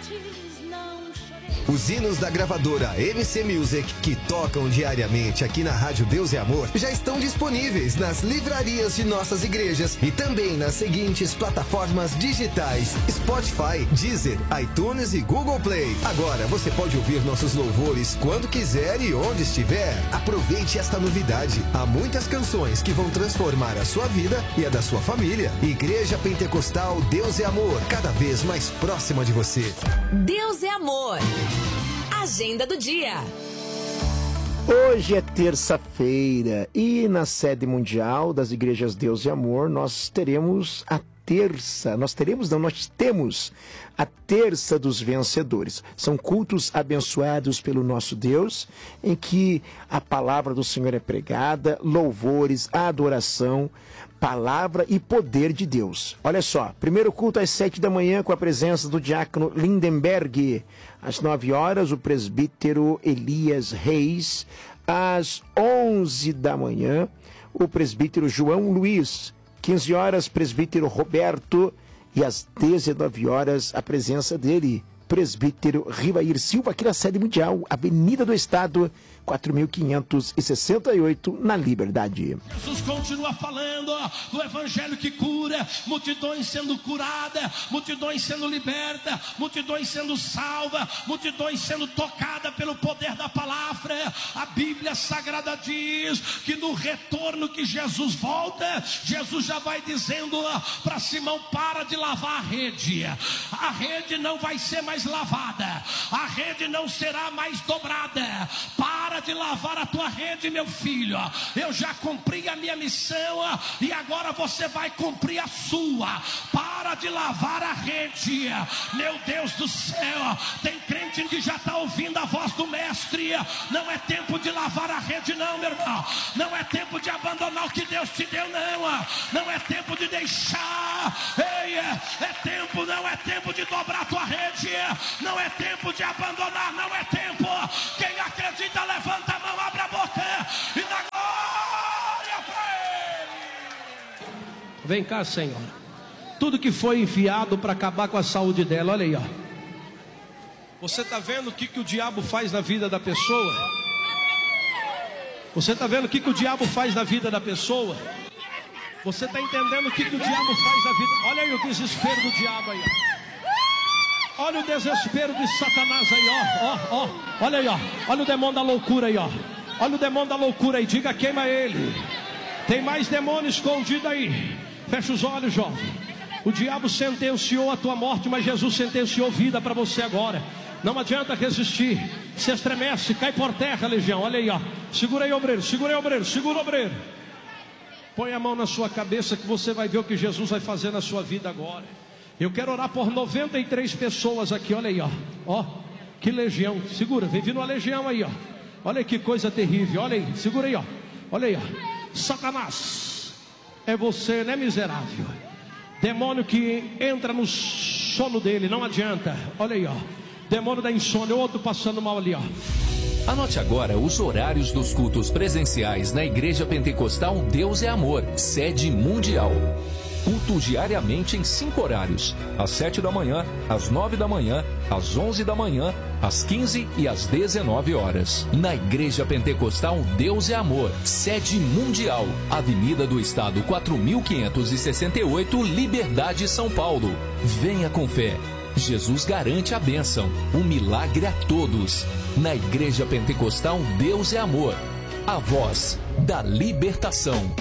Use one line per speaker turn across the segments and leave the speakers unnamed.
Os hinos da gravadora MC Music, que tocam diariamente aqui na Rádio Deus e Amor, já estão disponíveis nas livrarias de nossas igrejas e também nas seguintes plataformas digitais: Spotify, Deezer, iTunes e Google Play. Agora você pode ouvir nossos louvores quando quiser e onde estiver. Aproveite esta novidade. Há muitas canções que vão transformar a sua vida e a da sua família. Igreja Pentecostal Deus é Amor, cada vez mais próxima de você.
Deus é Amor. Agenda do dia.
Hoje é terça-feira e na sede mundial das igrejas Deus e Amor nós temos a terça dos vencedores. São cultos abençoados pelo nosso Deus, em que a palavra do Senhor é pregada, louvores, adoração, palavra e poder de Deus. Olha só, primeiro culto às 7 da manhã com a presença do diácono Lindenberg. Às 9 horas, o presbítero Elias Reis. Às 11 da manhã, o presbítero João Luiz. 15 horas, presbítero Roberto. E às 19 horas, a presença dele, presbítero Rivair Silva, aqui na sede mundial, Avenida do Estado, 4.568, na Liberdade.
Jesus continua falando do evangelho que cura, multidões sendo curadas, multidões sendo libertas, multidões sendo salvas, multidões sendo tocadas pelo poder da palavra. A Bíblia Sagrada diz que no retorno que Jesus volta, Jesus já vai dizendo para Simão: para de lavar a rede não vai ser mais lavada, a rede não será mais dobrada. Para de lavar a tua rede, meu filho. Eu já cumpri a minha missão e agora você vai cumprir a sua. Para de lavar a rede. Meu Deus do céu, tem crente que já está ouvindo a voz do mestre. Não é tempo de lavar a rede não, meu irmão. Não é tempo de abandonar o que Deus te deu, não. Não é tempo de deixar. Ei, não é tempo de dobrar a tua rede. Não é tempo de abandonar, não é tempo. Quem acredita, levanta a mão, abre a boca e dá glória para Ele.
Vem cá, Senhor. Tudo que foi enviado para acabar com a saúde dela, olha aí, ó. Você está vendo o que o diabo faz na vida da pessoa? Você está vendo o que o diabo faz na vida da pessoa? Você está entendendo o que o diabo faz na vida? Olha aí o desespero do diabo aí, ó. Olha o desespero de Satanás aí, ó. Olha aí, ó. Olha o demônio da loucura aí, ó. Olha o demônio da loucura aí. Diga: queima ele. Tem mais demônio escondido aí. Fecha os olhos, jovem. O diabo sentenciou a tua morte, mas Jesus sentenciou vida para você agora. Não adianta resistir. Se estremece, cai por terra, legião. Olha aí, ó. Segura aí, obreiro. Segura aí, obreiro. Segura, obreiro. Põe a mão na sua cabeça que você vai ver o que Jesus vai fazer na sua vida agora. Eu quero orar por 93 pessoas aqui, olha aí, ó. Ó, que legião. Segura, vem vindo uma legião aí, ó. Olha que coisa terrível, olha aí, segura aí, ó. Olha aí, ó. Satanás, é você, né, miserável? Demônio que entra no sono dele, não adianta. Olha aí, ó. Demônio da insônia, outro passando mal ali, ó.
Anote agora os horários dos cultos presenciais na Igreja Pentecostal Deus é Amor, sede mundial. Culto diariamente em 5 horários: às 7 da manhã, às 9 da manhã, às 11 da manhã, às 15 e às 19 horas. Na Igreja Pentecostal Deus é Amor, sede mundial, Avenida do Estado 4.568, Liberdade, São Paulo. Venha com fé. Jesus garante a bênção, o milagre a todos. Na Igreja Pentecostal Deus é Amor, a voz da libertação.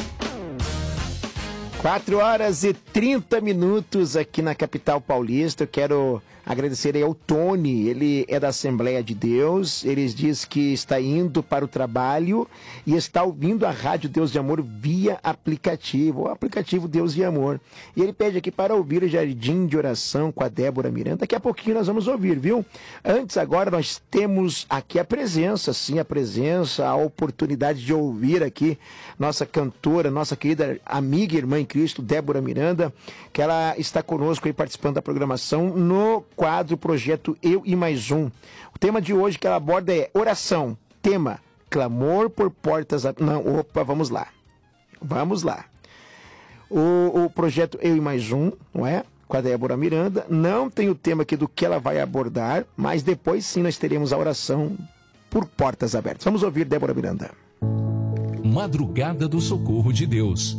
4h30 aqui na capital paulista. Eu quero agradecer aí ao Tony, ele é da Assembleia de Deus. Ele diz que está indo para o trabalho e está ouvindo a Rádio Deus de Amor via aplicativo, o aplicativo Deus de Amor. E ele pede aqui para ouvir o Jardim de Oração com a Débora Miranda. Daqui a pouquinho nós vamos ouvir, viu? Antes, agora nós temos aqui a presença, sim, a oportunidade de ouvir aqui nossa cantora, nossa querida amiga e irmã em Cristo, Débora Miranda, que ela está conosco aí participando da programação no quadro Projeto Eu e Mais Um. O tema de hoje que ela aborda é oração. Tema: clamor por portas... vamos lá. O projeto Eu e Mais Um, não é? com a Débora Miranda. Não tem o tema aqui do que ela vai abordar, mas depois sim nós teremos a oração por portas abertas. Vamos ouvir Débora Miranda.
Madrugada do Socorro de Deus.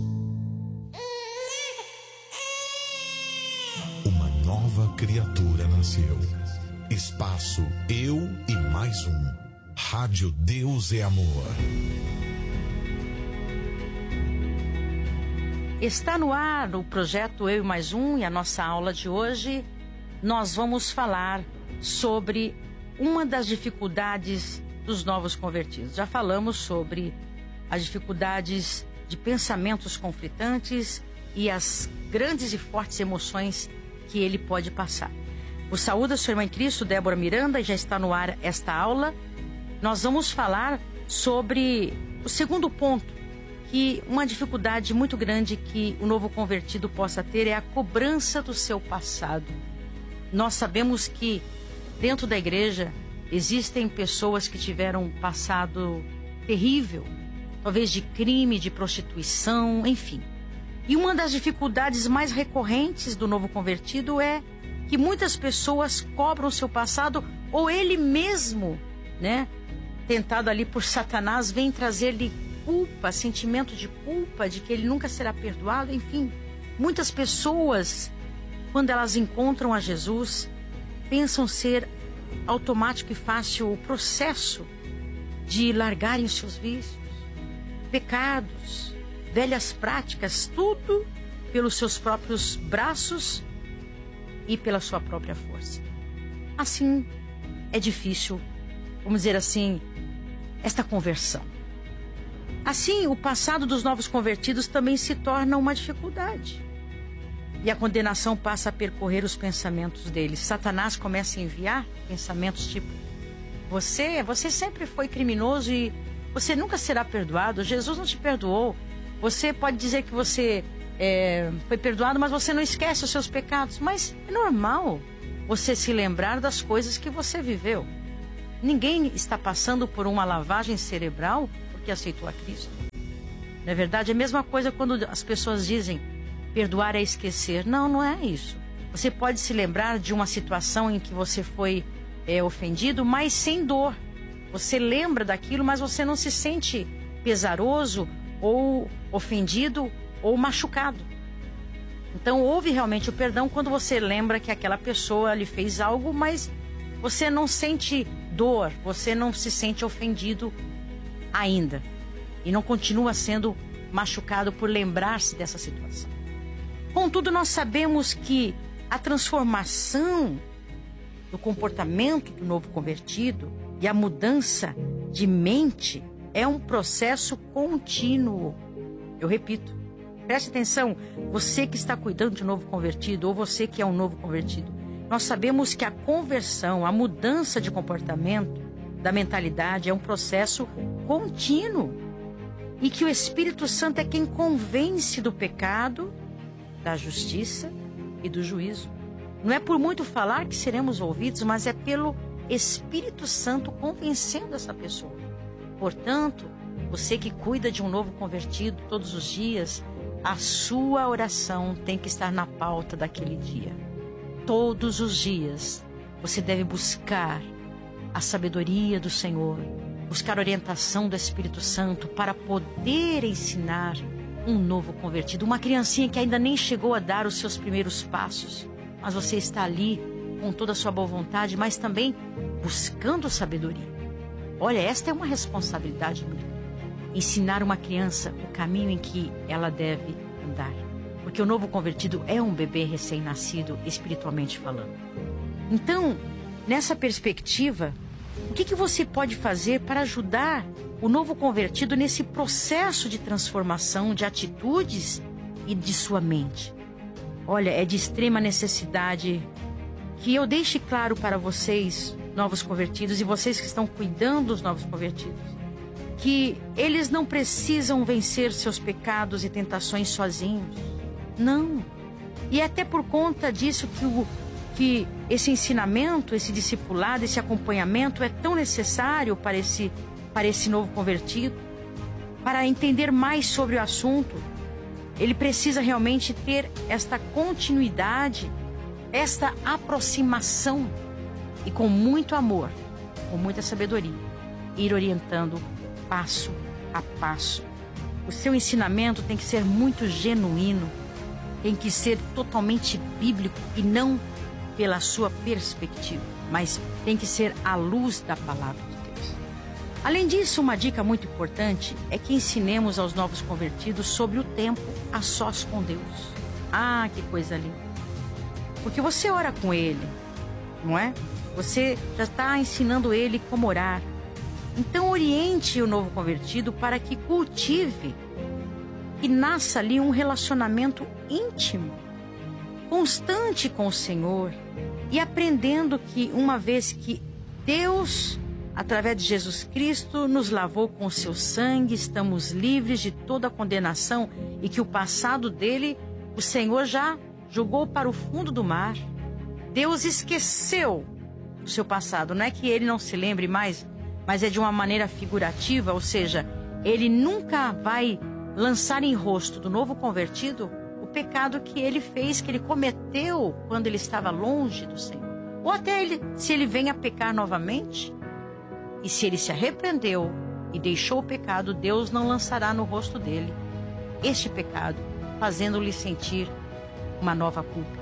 Uma nova criatura nasceu. Espaço Eu e Mais Um. Rádio Deus é Amor.
Está no ar o projeto Eu e Mais Um, e a nossa aula de hoje nós vamos falar sobre uma das dificuldades dos novos convertidos. Já falamos sobre as dificuldades de pensamentos conflitantes e as grandes e fortes emoções que ele pode passar. O saúde a sua irmã em Cristo, Débora Miranda, e já está no ar esta aula. Nós vamos falar sobre o segundo ponto, que uma dificuldade muito grande que o novo convertido possa ter é a cobrança do seu passado. Nós sabemos que dentro da igreja existem pessoas que tiveram um passado terrível, talvez de crime, de prostituição, enfim. E uma das dificuldades mais recorrentes do novo convertido é que muitas pessoas cobram o seu passado, ou ele mesmo, tentado ali por Satanás, vem trazer-lhe culpa, sentimento de culpa, de que ele nunca será perdoado, enfim. Muitas pessoas, quando elas encontram a Jesus, pensam ser automático e fácil o processo de largarem os seus vícios, pecados, velhas práticas, tudo pelos seus próprios braços e pela sua própria força. Assim, é difícil, vamos dizer assim, esta conversão. Assim, o passado dos novos convertidos também se torna uma dificuldade. E a condenação passa a percorrer os pensamentos deles. Satanás começa a enviar pensamentos tipo: você sempre foi criminoso e você nunca será perdoado. Jesus não te perdoou. Você pode dizer que você foi perdoado, mas você não esquece os seus pecados. Mas é normal você se lembrar das coisas que você viveu. Ninguém está passando por uma lavagem cerebral porque aceitou a Cristo. Não é verdade? É a mesma coisa quando as pessoas dizem perdoar é esquecer. Não, não é isso. Você pode se lembrar de uma situação em que você foi ofendido, mas sem dor. Você lembra daquilo, mas você não se sente pesaroso ou ofendido ou machucado. Então houve realmente o perdão quando você lembra que aquela pessoa lhe fez algo, mas você não sente dor, você não se sente ofendido ainda. E não continua sendo machucado por lembrar-se dessa situação. Contudo, nós sabemos que a transformação do comportamento do novo convertido e a mudança de mente é um processo contínuo. Eu repito, preste atenção, você que está cuidando de um novo convertido ou você que é um novo convertido, nós sabemos que a conversão, a mudança de comportamento, da mentalidade é um processo contínuo e que o Espírito Santo é quem convence do pecado, da justiça e do juízo. Não é por muito falar que seremos ouvidos, mas é pelo Espírito Santo convencendo essa pessoa. Portanto, você que cuida de um novo convertido todos os dias, a sua oração tem que estar na pauta daquele dia. Todos os dias, você deve buscar a sabedoria do Senhor, buscar a orientação do Espírito Santo para poder ensinar um novo convertido, uma criancinha que ainda nem chegou a dar os seus primeiros passos, mas você está ali com toda a sua boa vontade, mas também buscando sabedoria. Olha, esta é uma responsabilidade minha. Ensinar uma criança o caminho em que ela deve andar. Porque o novo convertido é um bebê recém-nascido, espiritualmente falando. Então, nessa perspectiva, o que você pode fazer para ajudar o novo convertido nesse processo de transformação de atitudes e de sua mente? Olha, é de extrema necessidade que eu deixe claro para vocês, novos convertidos, e vocês que estão cuidando dos novos convertidos, que eles não precisam vencer seus pecados e tentações sozinhos. Não. E é até por conta disso que esse ensinamento, esse discipulado, esse acompanhamento é tão necessário para esse novo convertido, para entender mais sobre o assunto. Ele precisa realmente ter esta continuidade esta aproximação e com muito amor, com muita sabedoria, ir orientando passo a passo. O seu ensinamento tem que ser muito genuíno, tem que ser totalmente bíblico e não pela sua perspectiva, mas tem que ser à luz da palavra de Deus. Além disso, uma dica muito importante é que ensinemos aos novos convertidos sobre o tempo a sós com Deus. Ah, que coisa linda! Porque você ora com Ele, não é? Você já está ensinando Ele como orar. Então oriente o novo convertido para que cultive e nasça ali um relacionamento íntimo, constante com o Senhor, e aprendendo que uma vez que Deus, através de Jesus Cristo, nos lavou com o seu sangue, estamos livres de toda condenação e que o passado dele, o Senhor já jogou para o fundo do mar. Deus esqueceu o seu passado. Não é que ele não se lembre mais, mas é de uma maneira figurativa, ou seja, ele nunca vai lançar em rosto do novo convertido o pecado que ele fez, que ele cometeu quando ele estava longe do Senhor. Ou até se ele vem a pecar novamente, e se ele se arrependeu e deixou o pecado, Deus não lançará no rosto dele este pecado, fazendo-lhe sentir uma nova culpa.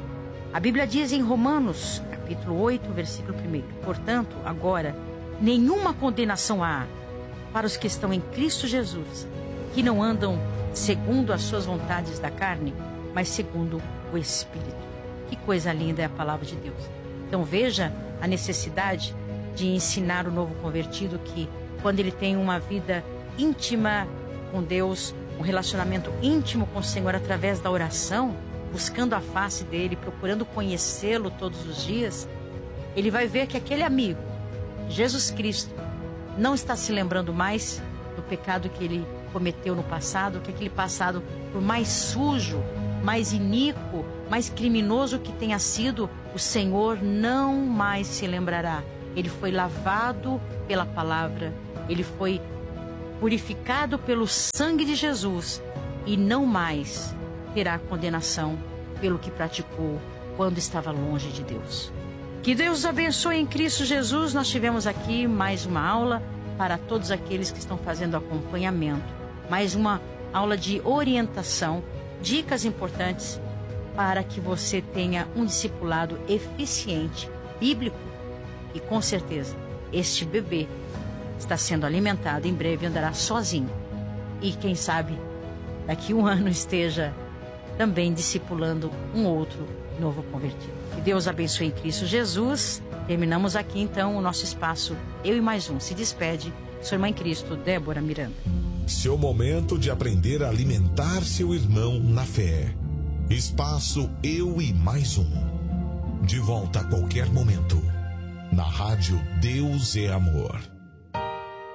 A Bíblia diz em Romanos, capítulo 8, versículo 1: portanto, agora, nenhuma condenação há para os que estão em Cristo Jesus, que não andam segundo as suas vontades da carne, mas segundo o Espírito. Que coisa linda é a palavra de Deus. Então veja a necessidade de ensinar o novo convertido que, quando ele tem uma vida íntima com Deus, um relacionamento íntimo com o Senhor através da oração, buscando a face dele, procurando conhecê-lo todos os dias, ele vai ver que aquele amigo, Jesus Cristo, não está se lembrando mais do pecado que ele cometeu no passado, que aquele passado, por mais sujo, mais iníquo, mais criminoso que tenha sido, o Senhor não mais se lembrará. Ele foi lavado pela palavra, ele foi purificado pelo sangue de Jesus e não mais terá condenação pelo que praticou quando estava longe de Deus. Que Deus os abençoe em Cristo Jesus. Nós tivemos aqui mais uma aula para todos aqueles que estão fazendo acompanhamento. Mais uma aula de orientação, dicas importantes para que você tenha um discipulado eficiente, bíblico, e com certeza este bebê está sendo alimentado, em breve andará sozinho. E quem sabe daqui a um ano esteja também discipulando um outro novo convertido. Que Deus abençoe em Cristo Jesus. Terminamos aqui então o nosso espaço Eu e Mais Um. Se despede sua irmã em Cristo, Débora Miranda.
Seu momento de aprender a alimentar seu irmão na fé. Espaço Eu e Mais Um. De volta a qualquer momento. Na rádio Deus é Amor.